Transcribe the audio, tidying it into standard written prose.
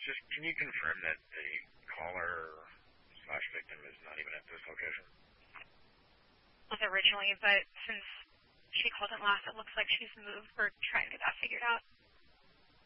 just can you confirm that the caller slash victim is not even at this location? Was originally, but since she called it last, it looks like she's moved. We're trying to get that figured out.